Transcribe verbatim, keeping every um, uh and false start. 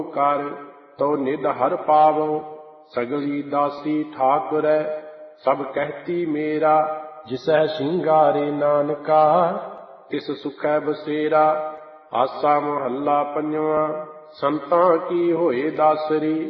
ਕਰ ਤੋ ਨਿਧ ਹਰ ਪਾਵੋ। ਸਗਲੀ ਦਾਸੀ ਠਾਕੁਰੈ ਸਭ ਕਹਿਤੀ ਮੇਰਾ। ਜਿਸੈ ਸ਼ਿੰਗਾਰੇ ਨਾਨਕਾ ਤਿਸ ਸੁਖੈ ਬਸੇਰਾ। ਆਸਾ ਮਹੱਲਾ ਪੰਜਵਾਂ। ਸੰਤਾਂ ਕੀ ਹੋਏ ਦਾਸਰੀ।